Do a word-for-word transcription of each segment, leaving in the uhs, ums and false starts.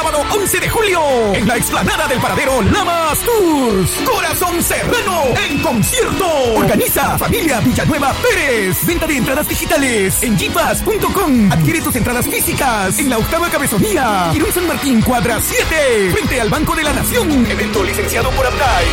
sábado once de julio, en la explanada del paradero Lamas Tours. Corazón Serrano en concierto. Organiza Familia Villanueva Pérez. Venta de entradas digitales en gipas punto com. Adquiere tus entradas físicas en la octava cabezonía. Quirón San Martín, cuadra siete, frente al Banco de la Nación. Evento licenciado por Abdai.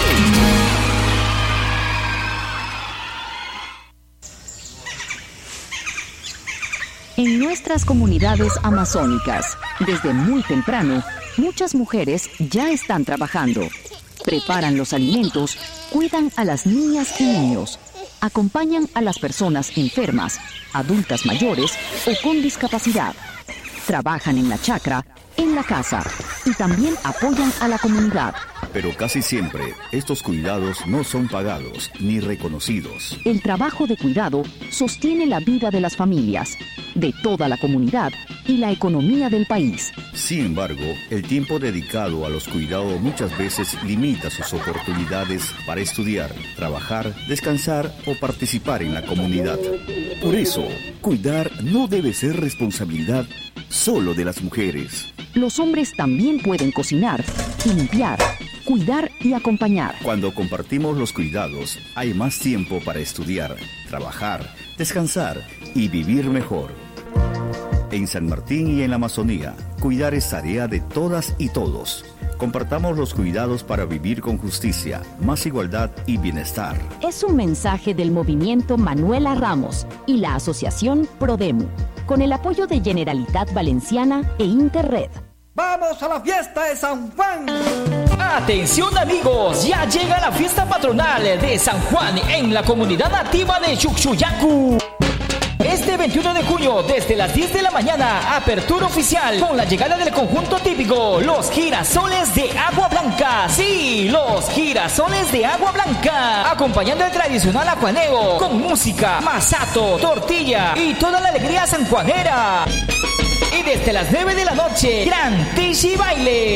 En nuestras comunidades amazónicas, desde muy temprano, muchas mujeres ya están trabajando. Preparan los alimentos, cuidan a las niñas y niños, acompañan a las personas enfermas, adultas mayores o con discapacidad. Trabajan en la chacra, en la casa y también apoyan a la comunidad. Pero casi siempre, estos cuidados no son pagados ni reconocidos. El trabajo de cuidado sostiene la vida de las familias, de toda la comunidad y la economía del país. Sin embargo, el tiempo dedicado a los cuidados muchas veces limita sus oportunidades para estudiar, trabajar, descansar o participar en la comunidad. Por eso, cuidar no debe ser responsabilidad solo de las mujeres. Los hombres también pueden cocinar, limpiar, cuidar y acompañar. Cuando compartimos los cuidados, hay más tiempo para estudiar, trabajar, descansar y vivir mejor. En San Martín y en la Amazonía, cuidar es tarea de todas y todos. Compartamos los cuidados para vivir con justicia, más igualdad y bienestar. Es un mensaje del movimiento Manuela Ramos y la asociación Prodemu, con el apoyo de Generalitat Valenciana e Interred. ¡Vamos a la fiesta de San Juan! Atención amigos, ya llega la fiesta patronal de San Juan en la comunidad nativa de Chuchuyacu. Este veintiuno de junio, desde las diez de la mañana, apertura oficial con la llegada del conjunto típico, los girasoles de agua blanca. Sí, los girasoles de agua blanca. Acompañando el tradicional ajuaneo con música, masato, tortilla y toda la alegría sanjuanera. Y desde las nueve de la noche, gran tishi baile.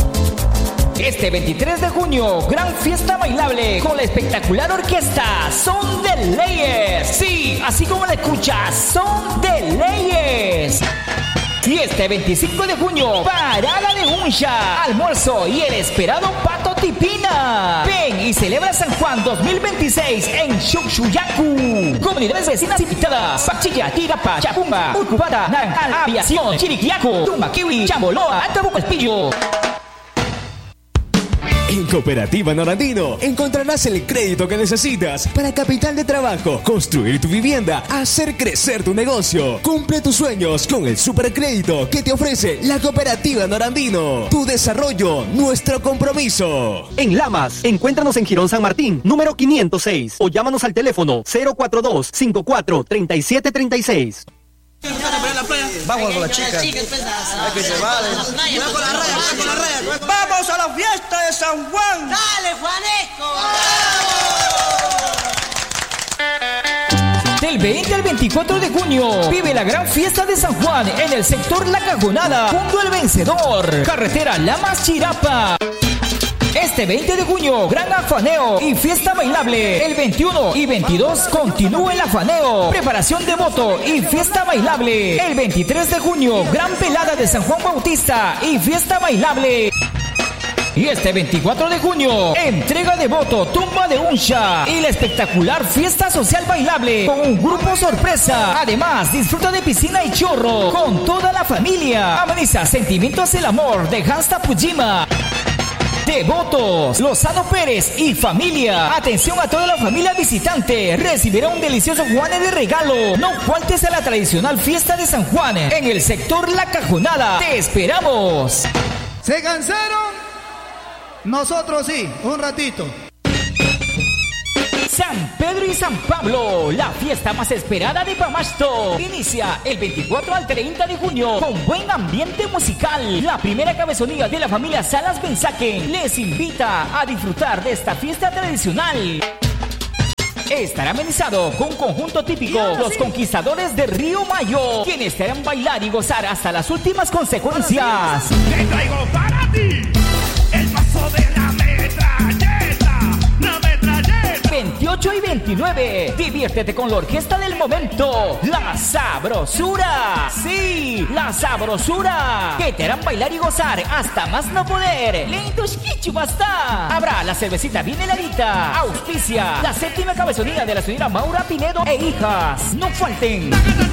Este veintitrés de junio, gran fiesta bailable con la espectacular orquesta Son de Leyes. Sí, así como la escuchas, Son de Leyes. Y este veinticinco de junio, parada de uncha, almuerzo y el esperado pato tipina. Ven y celebra San Juan dos mil veintiséis en Chuchuyacu. Comunidades vecinas invitadas: Pachilla, Tirapa, Chapumba, Ucubata, Nanjal, Aviación, Chiriquiaco, Tumbaquiwi, Chamboloa, Altabuco Espillo. En Cooperativa Norandino encontrarás el crédito que necesitas para capital de trabajo, construir tu vivienda, hacer crecer tu negocio. Cumple tus sueños con el supercrédito que te ofrece la Cooperativa Norandino. Tu desarrollo, nuestro compromiso. En Lamas, encuéntranos en Girón San Martín, número quinientos seis, o llámanos al teléfono cero cuatro dos, cinco cuatro, tres siete tres seis. Vamos con la chica. Hay que llevarle. Vamos a la fiesta de San Juan. Dale, Juanesco. Del veinte al veinticuatro de junio, vive la gran fiesta de San Juan en el sector La Cajonada, junto al Vencedor, carretera Lamas Chirapa. Este veinte de junio, gran afaneo y fiesta bailable. El veintiuno y veintidós continúa el afaneo, preparación de voto y fiesta bailable. El veintitrés de junio, gran velada de San Juan Bautista y fiesta bailable. Y este veinticuatro de junio, entrega de voto, tumba de uncha y la espectacular fiesta social bailable con un grupo sorpresa. Además, disfruta de piscina y chorro con toda la familia. Ameniza Sentimientos del Amor de Hans Tapujima. Devotos, Lozano Pérez y familia. Atención a toda la familia visitante. Recibirá un delicioso Juanes de regalo. No faltes a la tradicional fiesta de San Juan en el sector La Cajonada. ¡Te esperamos! ¿Se cansaron? Nosotros sí, un ratito. San Pedro y San Pablo, la fiesta más esperada de Pamasto. Inicia el veinticuatro al treinta de junio con buen ambiente musical. La primera cabezonía de la familia Salas Benzaque les invita a disfrutar de esta fiesta tradicional. Estará amenizado con un conjunto típico, los Conquistadores de Río Mayo, quienes te harán bailar y gozar hasta las últimas consecuencias. Te traigo para ti el paso de la metralleta, la metralleta. veintiocho y veintiocho veintinueve. Diviértete con la orquesta del momento, La Sabrosura. Sí, La Sabrosura, que te harán bailar y gozar hasta más no poder. Lentos Kichu basta. Habrá la cervecita bien heladita. Auspicia la séptima cabezonía de la señora Maura Pinedo e hijas. No falten.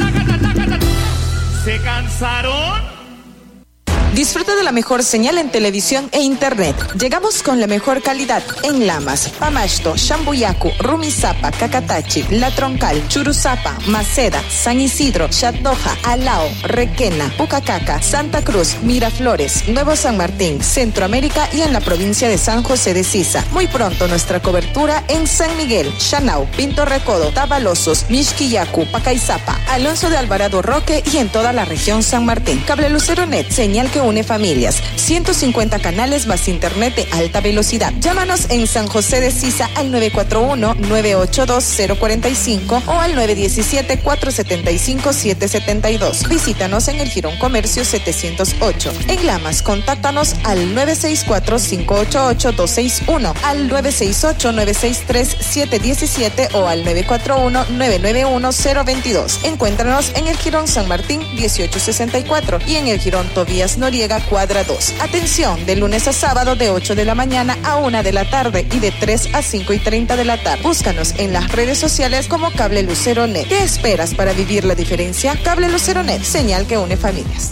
¿Se cansaron? Disfruta de la mejor señal en televisión e internet. Llegamos con la mejor calidad en Lamas, Pamasto, Shambuyacu, Rumisapa, Cacatachi, La Troncal, Churuzapa, Maceda, San Isidro, Chatoja, Alao, Requena, Pucacaca, Santa Cruz, Miraflores, Nuevo San Martín, Centroamérica y en la provincia de San José de Sisa. Muy pronto nuestra cobertura en San Miguel, Chanau, Pinto Recodo, Tabalosos, Mixquillacu, Pacaizapa, Alonso de Alvarado Roque y en toda la región San Martín. Cable Lucero Net, señal que une familias. ciento cincuenta canales más internet de alta velocidad. Llámanos en San José de Sisa al nueve cuatro uno, nueve ocho dos, cero cuatro cinco o al nueve uno siete, cuatro siete cinco, siete siete dos. Visítanos en el Girón Comercio setecientos ocho. En Lamas, contáctanos al nueve seis cuatro, cinco ocho ocho, dos seis uno, al nueve seis ocho, nueve seis tres, siete uno siete o al nueve cuatro uno, nueve nueve uno, cero dos dos. Encuéntranos en el Girón San Martín dieciocho sesenta y cuatro y en el Girón Tobías Noriega Cuadra dos. Atención, de lunes a sábado de ocho de la mañana a una de la tarde y de tres a cinco y treinta de la tarde. Búscanos en las redes sociales como Cable Lucero Net. ¿Qué esperas para vivir la diferencia? Cable Lucero Net, señal que une familias.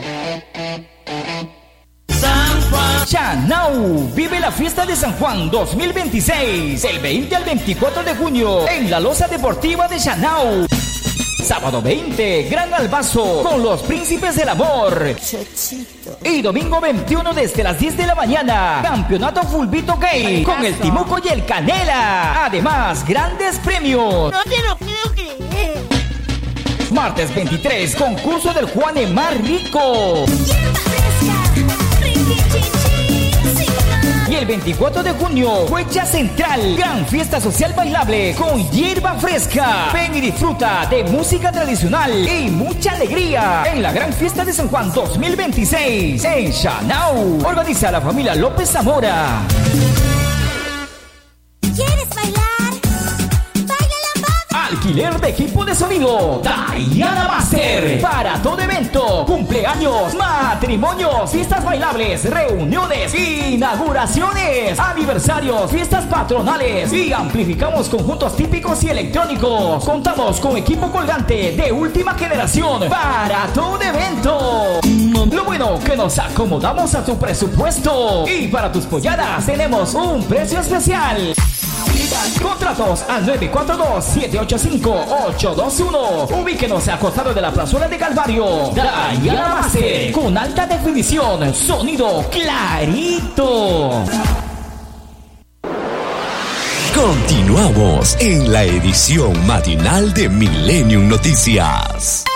Chanau, vive la fiesta de San Juan dos mil veintiséis, del veinte al veinticuatro de junio, en la Loza Deportiva de Chanau. Sábado veinte, Gran Albazo con los Príncipes del Amor. Chochito. Y domingo veintiuno desde las diez de la mañana, Campeonato Fulbito Gay con el Timuco y el Canela. Además, grandes premios. No te lo puedo creer. Martes veintitrés, concurso del Juan Más Rico. Y el veinticuatro de junio, Huecha Central, gran fiesta social bailable con hierba fresca. Ven y disfruta de música tradicional y mucha alegría en la gran fiesta de San Juan dos mil veintiséis en Chanau. Organiza la familia López Zamora. ¿Quieres bailar? Alquiler de equipo de sonido Diana Master para todo evento, cumpleaños, matrimonios, fiestas bailables, reuniones, inauguraciones, aniversarios, fiestas patronales y amplificamos conjuntos típicos y electrónicos. Contamos con equipo colgante de última generación para todo evento. Lo bueno que nos acomodamos a tu presupuesto y para tus polladas tenemos un precio especial. Contratos al nueve cuatro dos, siete ocho cinco, ocho dos uno. Ubíquenos a costado de la plazuela de Calvario. Diana Master, con alta definición, sonido clarito. Continuamos en la edición matinal de Millennium Noticias.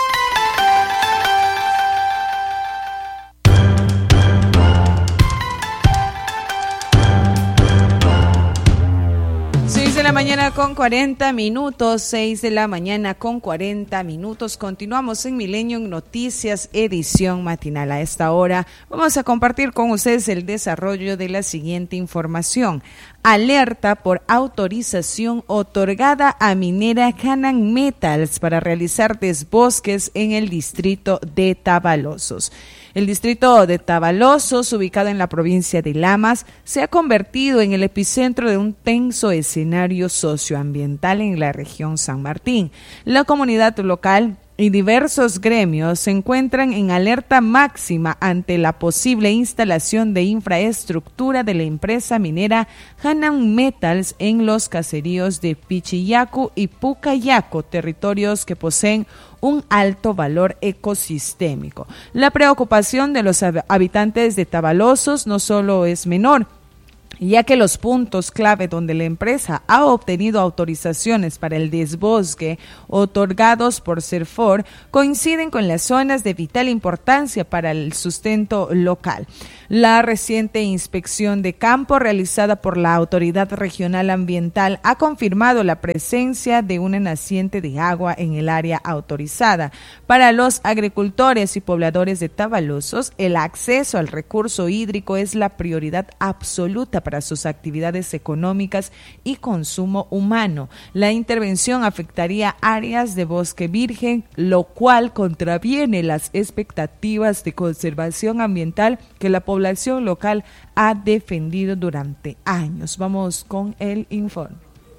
de la mañana con cuarenta minutos, seis de la mañana con cuarenta minutos. Continuamos en Millennium Noticias, edición matinal. A esta hora vamos a compartir con ustedes el desarrollo de la siguiente información. Alerta por autorización otorgada a minera Hanan Metals para realizar desbosques en el distrito de Tabalosos. El distrito de Tabalosos, ubicado en la provincia de Lamas, se ha convertido en el epicentro de un tenso escenario socioambiental en la región San Martín. La comunidad local y diversos gremios se encuentran en alerta máxima ante la posible instalación de infraestructura de la empresa minera Hanan Metals en los caseríos de Pichillacu y Pucayacu, territorios que poseen un alto valor ecosistémico. La preocupación de los habitantes de Tabalosos no solo es menor, ya que los puntos clave donde la empresa ha obtenido autorizaciones para el desbosque otorgados por Serfor coinciden con las zonas de vital importancia para el sustento local. La reciente inspección de campo realizada por la Autoridad Regional Ambiental ha confirmado la presencia de una naciente de agua en el área autorizada. Para los agricultores y pobladores de Tabalosos, el acceso al recurso hídrico es la prioridad absoluta para para sus actividades económicas y consumo humano. La intervención afectaría áreas de bosque virgen, lo cual contraviene las expectativas de conservación ambiental que la población local ha defendido durante años. Vamos con el informe.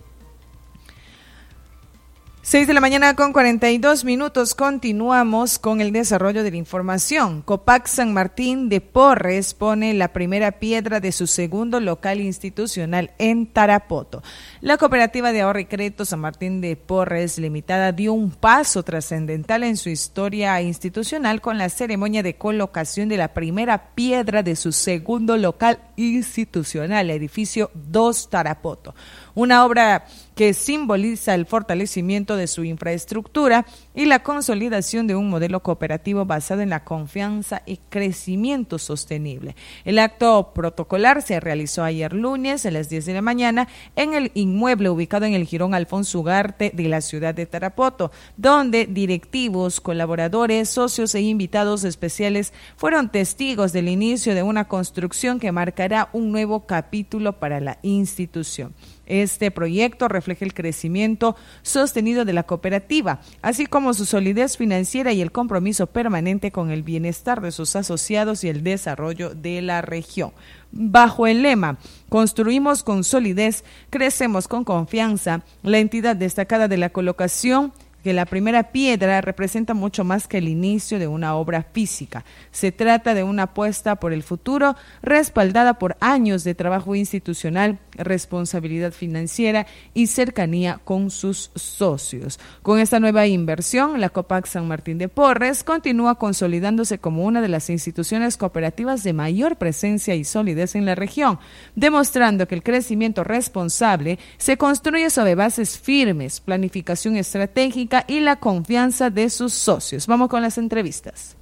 seis de la mañana con cuarenta y dos minutos, continuamos con el desarrollo de la información. Copac San Martín de Porres pone la primera piedra de su segundo local institucional en Tarapoto. La Cooperativa de Ahorro y Crédito San Martín de Porres Limitada dio un paso trascendental en su historia institucional con la ceremonia de colocación de la primera piedra de su segundo local institucional, edificio dos Tarapoto. Una obra que simboliza el fortalecimiento de su infraestructura y la consolidación de un modelo cooperativo basado en la confianza y crecimiento sostenible. El acto protocolar se realizó ayer lunes a las diez de la mañana en el inmueble ubicado en el Jirón Alfonso Ugarte de la ciudad de Tarapoto, donde directivos, colaboradores, socios e invitados especiales fueron testigos del inicio de una construcción que marcará un nuevo capítulo para la institución. Este proyecto refleja el crecimiento sostenido de la cooperativa, así como su solidez financiera y el compromiso permanente con el bienestar de sus asociados y el desarrollo de la región. Bajo el lema "Construimos con solidez, crecemos con confianza", la entidad destacada de la colocación que la primera piedra representa mucho más que el inicio de una obra física. Se trata de una apuesta por el futuro, respaldada por años de trabajo institucional, responsabilidad financiera y cercanía con sus socios. Con esta nueva inversión, la Copac San Martín de Porres continúa consolidándose como una de las instituciones cooperativas de mayor presencia y solidez en la región, demostrando que el crecimiento responsable se construye sobre bases firmes, planificación estratégica y la confianza de sus socios. Vamos con las entrevistas.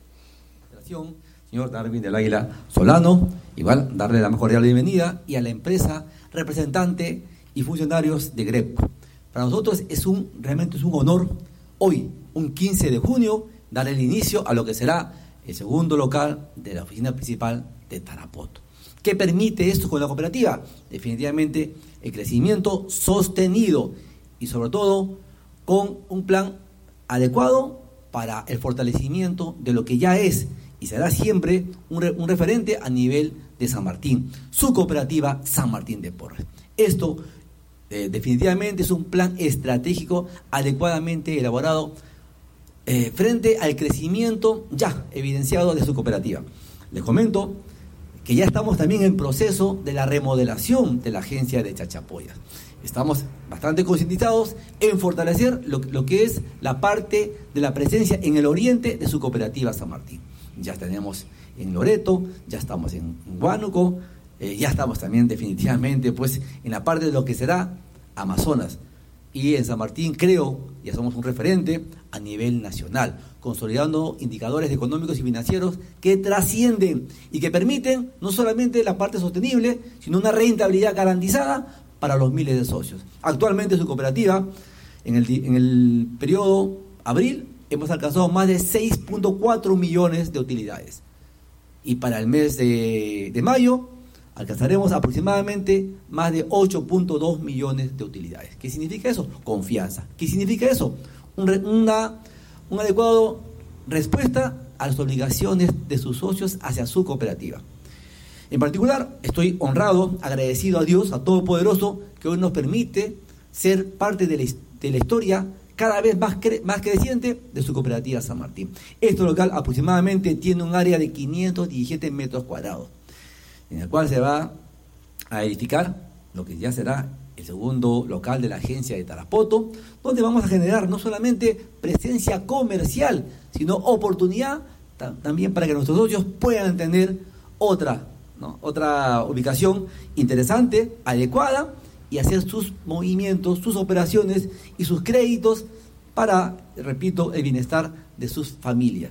Señor Darwin del Águila Solano, igual darle la mejor bienvenida, y a la empresa representante y funcionarios de Grepo. Para nosotros es un realmente es un honor hoy, un quince de junio, dar el inicio a lo que será el segundo local de la oficina principal de Tarapoto. ¿Qué permite esto con la cooperativa? Definitivamente el crecimiento sostenido y sobre todo con un plan adecuado para el fortalecimiento de lo que ya es y será siempre un, re, un referente a nivel de San Martín, su cooperativa San Martín de Porres. Esto eh, definitivamente es un plan estratégico adecuadamente elaborado eh, frente al crecimiento ya evidenciado de su cooperativa. Les comento que ya estamos también en proceso de la remodelación de la agencia de Chachapoyas. Estamos bastante concientizados en fortalecer lo, lo que es la parte de la presencia en el oriente de su cooperativa San Martín. Ya tenemos en Loreto, ya estamos en Huánuco, eh, ya estamos también definitivamente pues en la parte de lo que será Amazonas. Y en San Martín creo ya somos un referente a nivel nacional, consolidando indicadores económicos y financieros que trascienden y que permiten no solamente la parte sostenible, sino una rentabilidad garantizada para los miles de socios. Actualmente su cooperativa, en el, en el periodo abril, hemos alcanzado más de seis punto cuatro millones de utilidades. Y para el mes de, de mayo, alcanzaremos aproximadamente más de ocho punto dos millones de utilidades. ¿Qué significa eso? Confianza. ¿Qué significa eso? Un, una, un adecuado respuesta a las obligaciones de sus socios hacia su cooperativa. En particular, estoy honrado, agradecido a Dios, a Todopoderoso, que hoy nos permite ser parte de la, de la historia cada vez más, cre, más creciente de su cooperativa San Martín. Este local aproximadamente tiene un área de quinientos diecisiete metros cuadrados, en el cual se va a edificar lo que ya será el segundo local de la agencia de Tarapoto, donde vamos a generar no solamente presencia comercial, sino oportunidad ta- también para que nuestros socios puedan tener otra ¿no? otra ubicación interesante, adecuada, y hacer sus movimientos, sus operaciones y sus créditos para, repito, el bienestar de sus familias.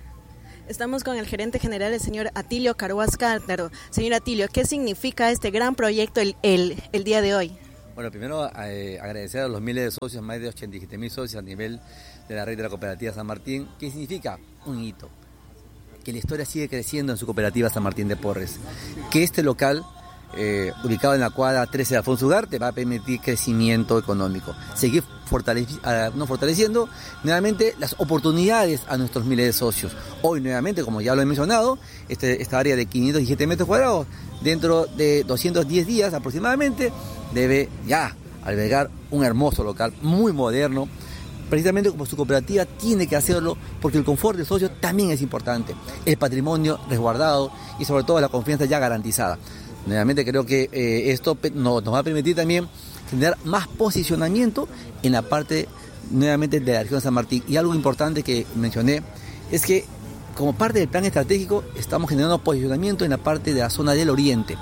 Estamos con el gerente general, el señor Atilio Caruas Cártaro. Señor Atilio, ¿qué significa este gran proyecto el, el, el día de hoy? Bueno, primero eh, agradecer a los miles de socios, más de ochenta y siete mil socios a nivel de la red de la cooperativa San Martín. ¿Qué significa? Un hito. Que la historia sigue creciendo en su cooperativa San Martín de Porres, que este local eh, ubicado en la cuadra trece de Alfonso Ugarte, va a permitir crecimiento económico. Seguir fortaleci- uh, no, fortaleciendo nuevamente las oportunidades a nuestros miles de socios. Hoy nuevamente, como ya lo he mencionado, este, esta área de quinientos diecisiete metros cuadrados, dentro de doscientos diez días aproximadamente, debe ya albergar un hermoso local, muy moderno, precisamente como su cooperativa tiene que hacerlo, porque el confort del socio también es importante, el patrimonio resguardado y sobre todo la confianza ya garantizada. Nuevamente creo que eh, esto nos, nos va a permitir también generar más posicionamiento en la parte nuevamente de la región de San Martín. Y algo importante que mencioné es que como parte del plan estratégico estamos generando posicionamiento en la parte de la zona del oriente.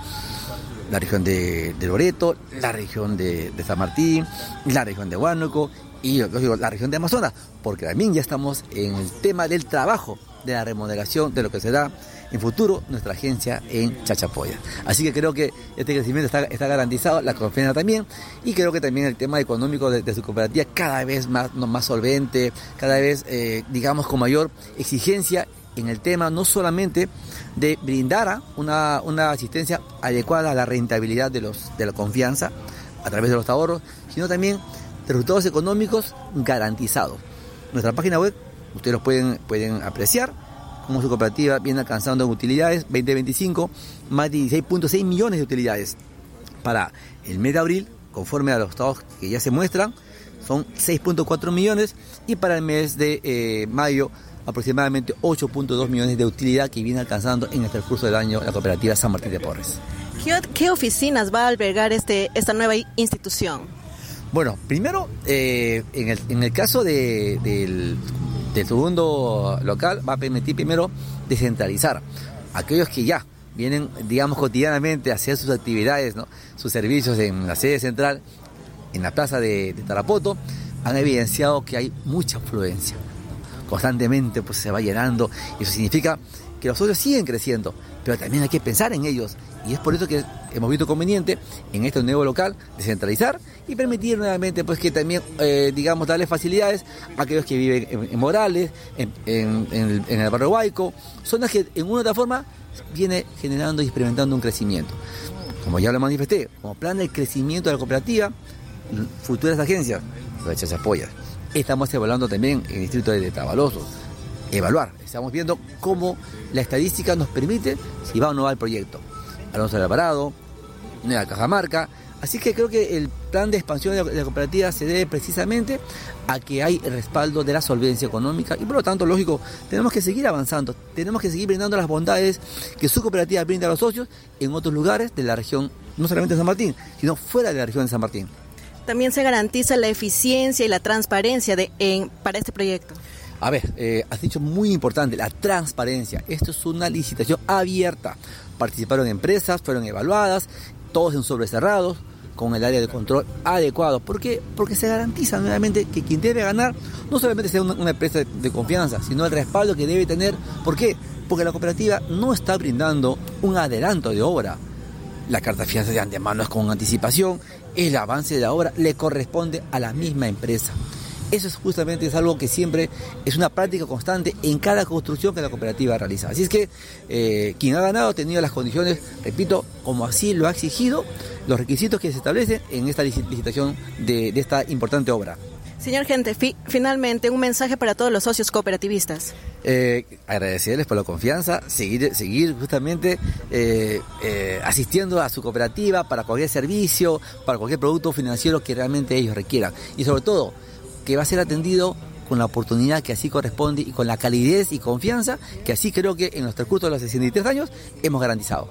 La región de, de Loreto, la región de, de San Martín, la región de Huánuco y lógico, la región de Amazonas, porque también ya estamos en el tema del trabajo, de la remodelación, de lo que será en futuro nuestra agencia en Chachapoyas. Así que creo que este crecimiento está, está garantizado, la confianza también, y creo que también el tema económico de, de su cooperativa cada vez más, no, más solvente, cada vez, eh, digamos, con mayor exigencia en el tema no solamente de brindar una, una asistencia adecuada a la rentabilidad de, los, de la confianza a través de los ahorros, sino también de resultados económicos garantizados. Nuestra página web, ustedes los pueden, pueden apreciar, como su cooperativa viene alcanzando en utilidades veinte veinticinco más de dieciséis punto seis millones de utilidades. Para el mes de abril, conforme a los estados que ya se muestran, son seis punto cuatro millones, y para el mes de eh, mayo aproximadamente ocho punto dos millones de utilidad que viene alcanzando en el transcurso del año la cooperativa San Martín de Porres. ¿Qué, qué oficinas va a albergar este, esta nueva institución? Bueno, primero, eh, en, el, en el caso de, del, del segundo local, va a permitir primero descentralizar aquellos que ya vienen, digamos, cotidianamente a hacer sus actividades, ¿no? Sus servicios en la sede central, en la plaza de, de Tarapoto, han evidenciado que hay mucha afluencia. Constantemente pues se va llenando, y eso significa que los socios siguen creciendo, pero también hay que pensar en ellos, y es por eso que hemos visto conveniente en este nuevo local descentralizar y permitir nuevamente pues que también eh, digamos darle facilidades a aquellos que viven en, en Morales, en, en, en, el, en el barrio Huayco, zonas que en una u otra forma viene generando y experimentando un crecimiento. Como ya lo manifesté, como plan de crecimiento de la cooperativa, futuras agencias, de Chachapoyas. Estamos evaluando también en el distrito de Tabaloso, evaluar, estamos viendo cómo la estadística nos permite si va o no va el proyecto. Alonso de Alvarado, Nueva Cajamarca, así que creo que el plan de expansión de la, de la cooperativa se debe precisamente a que hay el respaldo de la solvencia económica, y por lo tanto, lógico, tenemos que seguir avanzando, tenemos que seguir brindando las bondades que su cooperativa brinda a los socios en otros lugares de la región, no solamente de San Martín, sino fuera de la región de San Martín. También se garantiza la eficiencia y la transparencia de, en, para este proyecto. A ver, eh, has dicho muy importante, la transparencia. Esto es una licitación abierta. Participaron empresas, fueron evaluadas, todos en sobrecerrados, con el área de control adecuado. ¿Por qué? Porque se garantiza nuevamente que quien debe ganar no solamente sea una, una empresa de, de confianza, sino el respaldo que debe tener. ¿Por qué? Porque la cooperativa no está brindando un adelanto de obra. La carta fianza de antemano es con anticipación, el avance de la obra le corresponde a la misma empresa. Eso es justamente es algo que siempre es una práctica constante en cada construcción que la cooperativa realiza. Así es que eh, quien ha ganado ha tenido las condiciones, repito, como así lo ha exigido, los requisitos que se establecen en esta licitación de, de esta importante obra. Señor Gente, fi- finalmente un mensaje para todos los socios cooperativistas. Eh, agradecerles por la confianza, seguir, seguir justamente eh, eh, asistiendo a su cooperativa para cualquier servicio, para cualquier producto financiero que realmente ellos requieran. Y sobre todo, que va a ser atendido con la oportunidad que así corresponde y con la calidez y confianza que así creo que en los transcurso de los sesenta y tres años hemos garantizado.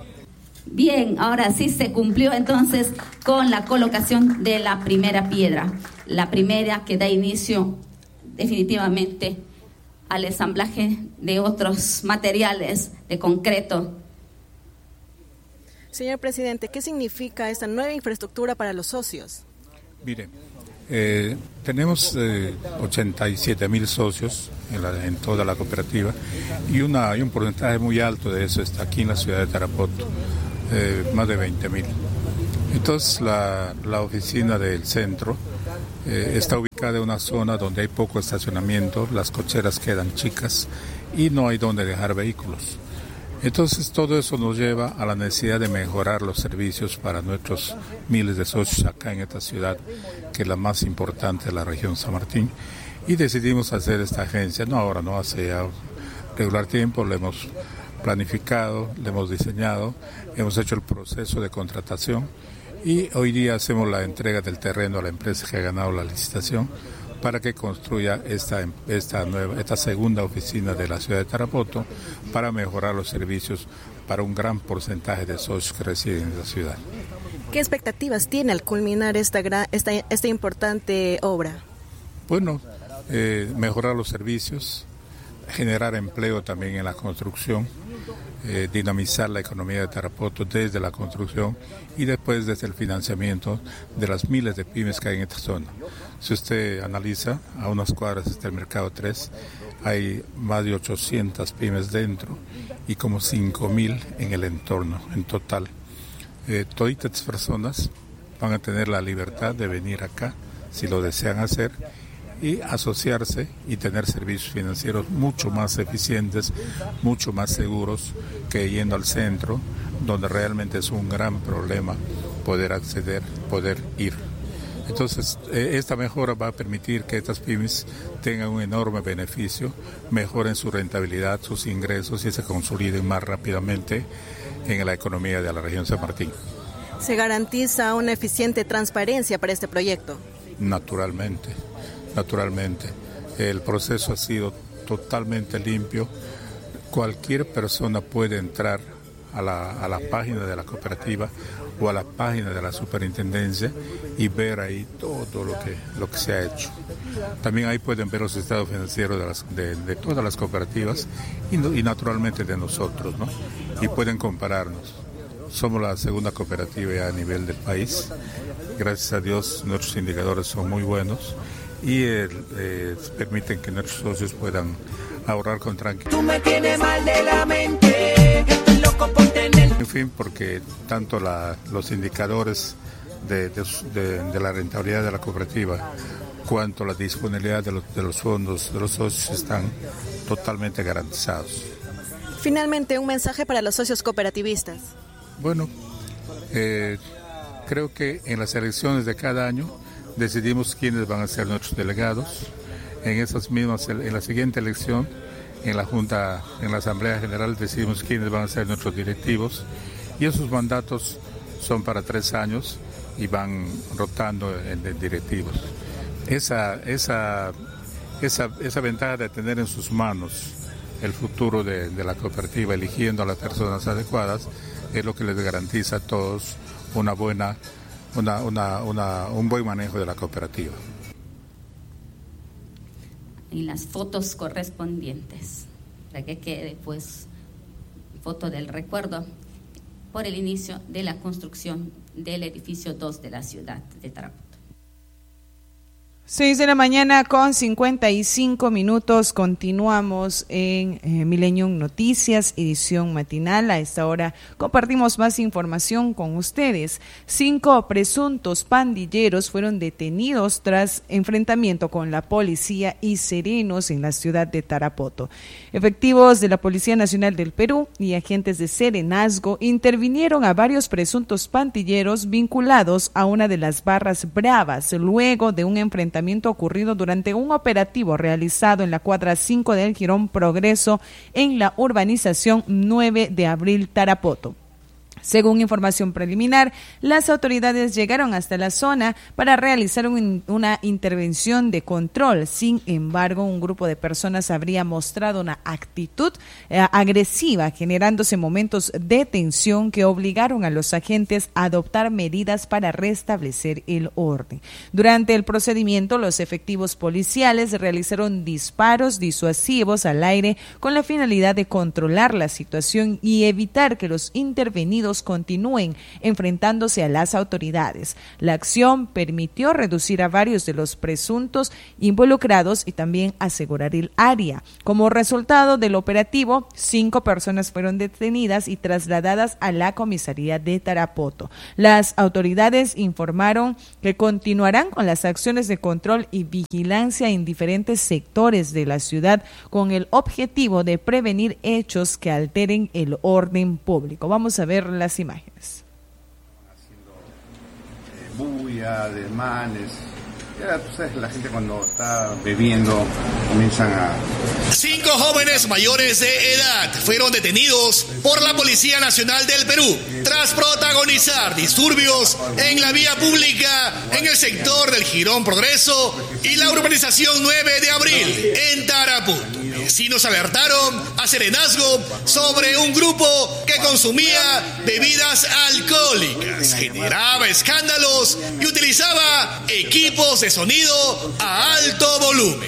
Bien, ahora sí se cumplió entonces con la colocación de la primera piedra, la primera que da inicio definitivamente al ensamblaje de otros materiales de concreto. Señor presidente, ¿qué significa esta nueva infraestructura para los socios? Mire, eh, tenemos eh, ochenta y siete mil socios en, la, en toda la cooperativa, y, una, y un porcentaje muy alto de eso está aquí en la ciudad de Tarapoto. Eh, más de veinte mil. Entonces la, la oficina del centro eh, está ubicada en una zona donde hay poco estacionamiento, las cocheras quedan chicas y no hay donde dejar vehículos. Entonces todo eso nos lleva a la necesidad de mejorar los servicios para nuestros miles de socios acá en esta ciudad, que es la más importante de la región San Martín, y decidimos hacer esta agencia, no ahora, no hace ya regular tiempo, lo hemos planificado, lo hemos diseñado, hemos hecho el proceso de contratación y hoy día hacemos la entrega del terreno a la empresa que ha ganado la licitación para que construya esta, esta, nueva, esta segunda oficina de la ciudad de Tarapoto para mejorar los servicios para un gran porcentaje de socios que residen en la ciudad. ¿Qué expectativas tiene al culminar esta, gran, esta, esta importante obra? Bueno, eh, mejorar los servicios, generar empleo también en la construcción, eh, dinamizar la economía de Tarapoto desde la construcción y después desde el financiamiento de las miles de pymes que hay en esta zona. Si usted analiza, a unas cuadras está el Mercado tres, hay más de ochocientas pymes dentro y como cinco mil en el entorno, en total. Eh, todas estas personas van a tener la libertad de venir acá, si lo desean hacer, y asociarse y tener servicios financieros mucho más eficientes, mucho más seguros que yendo al centro, donde realmente es un gran problema poder acceder, poder ir. Entonces, eh, esta mejora va a permitir que estas pymes tengan un enorme beneficio, mejoren su rentabilidad, sus ingresos y se consoliden más rápidamente en la economía de la región San Martín. ¿Se garantiza una eficiente transparencia para este proyecto? Naturalmente, naturalmente. El proceso ha sido totalmente limpio. Cualquier persona puede entrar a la, a la página de la cooperativa o a la página de la superintendencia y ver ahí todo lo que lo que se ha hecho. También ahí pueden ver los estados financieros de, las, de, de todas las cooperativas y, y naturalmente de nosotros, ¿no? Y pueden compararnos. Somos la segunda cooperativa a nivel del país. Gracias a Dios nuestros indicadores son muy buenos y eh, eh, permiten que nuestros socios puedan ahorrar con tranquilidad. Tú me tienes mal de la mente, estoy loco por tener. En fin, porque tanto la, los indicadores de, de, de, de la rentabilidad de la cooperativa cuanto la disponibilidad de los, de los fondos de los socios están totalmente garantizados. Finalmente, un mensaje para los socios cooperativistas. Bueno, eh, creo que en las elecciones de cada año decidimos quiénes van a ser nuestros delegados. En esas mismas, en la siguiente elección, en la Junta, en la Asamblea General, decidimos quiénes van a ser nuestros directivos y esos mandatos son para tres años y van rotando en, en directivos. Esa, esa, esa, esa ventaja de tener en sus manos el futuro de, de la cooperativa, eligiendo a las personas adecuadas, es lo que les garantiza a todos una buena, una, una, una, un buen manejo de la cooperativa. Y las fotos correspondientes, para que quede pues foto del recuerdo por el inicio de la construcción del edificio dos de la ciudad de Tarapoto. seis de la mañana con cincuenta y cinco minutos, continuamos en eh, Millennium Noticias, edición matinal. A esta hora compartimos más información con ustedes. Cinco presuntos pandilleros fueron detenidos tras enfrentamiento con la policía y serenos en la ciudad de Tarapoto. Efectivos de la Policía Nacional del Perú y agentes de Serenazgo intervinieron a varios presuntos pandilleros vinculados a una de las barras bravas luego de un enfrentamiento ocurrido durante un operativo realizado en la cuadra cinco del Jirón Progreso en la urbanización nueve de abril Tarapoto. Según información preliminar, las autoridades llegaron hasta la zona para realizar un, una intervención de control. Sin embargo, un grupo de personas habría mostrado una actitud eh, agresiva, generándose momentos de tensión que obligaron a los agentes a adoptar medidas para restablecer el orden. Durante el procedimiento, los efectivos policiales realizaron disparos disuasivos al aire con la finalidad de controlar la situación y evitar que los intervenidos detenidos continúen enfrentándose a las autoridades. La acción permitió reducir a varios de los presuntos involucrados y también asegurar el área. Como resultado del operativo, cinco personas fueron detenidas y trasladadas a la comisaría de Tarapoto. Las autoridades informaron que continuarán con las acciones de control y vigilancia en diferentes sectores de la ciudad con el objetivo de prevenir hechos que alteren el orden público. Vamos a ver las imágenes. Bulla, desmanes. Ya, tú sabes, la gente cuando está bebiendo comienzan a... Cinco jóvenes mayores de edad fueron detenidos por la Policía Nacional del Perú tras protagonizar disturbios en la vía pública en el sector del Jirón Progreso y la urbanización nueve de abril en Tarapoto. Vecinos alertaron a Serenazgo sobre un grupo que consumía bebidas alcohólicas, generaba escándalos y utilizaba equipos de sonido a alto volumen.